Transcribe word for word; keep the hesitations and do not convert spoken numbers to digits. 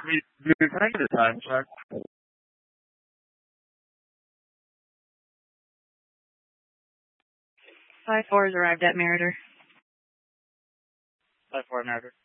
Dude, can I get a time check? five four has arrived at Meritor. five four, Meritor.